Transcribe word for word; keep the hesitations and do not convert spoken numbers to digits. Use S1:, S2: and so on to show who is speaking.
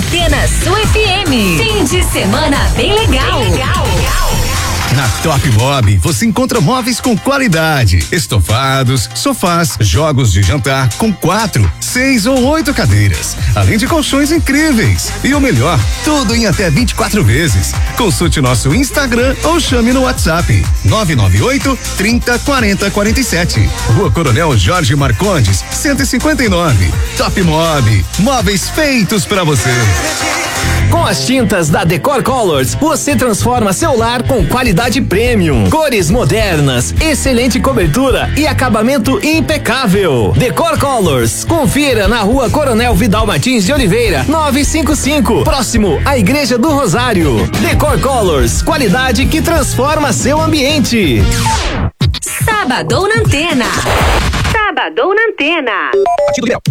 S1: Antena Sul F M. Fim de semana bem legal. Bem legal.
S2: Na Top Mob você encontra móveis com qualidade, estofados, sofás, jogos de jantar com quatro, seis ou oito cadeiras, além de colchões incríveis. E o melhor, tudo em até vinte e quatro vezes. Consulte nosso Instagram ou chame no WhatsApp nove nove oito, trinta, quarenta, quarenta e sete. Rua Coronel Jorge Marcondes, cento e cinquenta e nove. Top Mob, móveis feitos pra você.
S3: Com as tintas da Decor Colors, você transforma seu lar com qualidade premium, cores modernas, excelente cobertura e acabamento impecável. Decor Colors, confira na Rua Coronel Vidal Martins de Oliveira, novecentos e cinquenta e cinco, próximo à Igreja do Rosário. Decor Colors, qualidade que transforma seu ambiente.
S1: Sabadão na Antena. Sabadão na Antena.